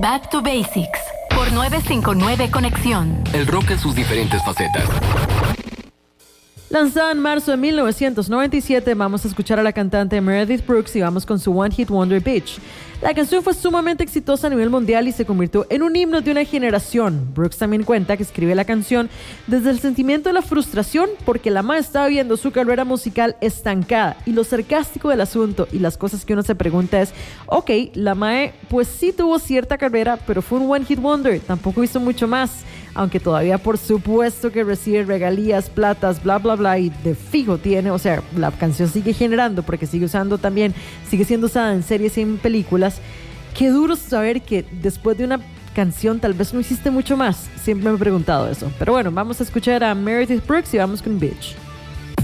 Back to Basics por 959 Conexión. El rock en sus diferentes facetas. Lanzada en marzo de 1997, vamos a escuchar a la cantante Meredith Brooks y vamos con su One Hit Wonder Bitch. La canción fue sumamente exitosa a nivel mundial y se convirtió en un himno de una generación. Brooks también cuenta que escribe la canción desde el sentimiento de la frustración porque la mae estaba viendo su carrera musical estancada, y lo sarcástico del asunto y las cosas que uno se pregunta es, ok, la mae pues sí tuvo cierta carrera, pero fue un One Hit Wonder, tampoco hizo mucho más, aunque todavía por supuesto que recibe regalías, platas, bla bla bla, y de fijo tiene, o sea, la canción sigue generando porque sigue siendo usada en series y en películas. Qué duro saber que después de una canción tal vez no hiciste mucho más. Siempre me he preguntado eso. Pero bueno, vamos a escuchar a Meredith Brooks y vamos con Bitch.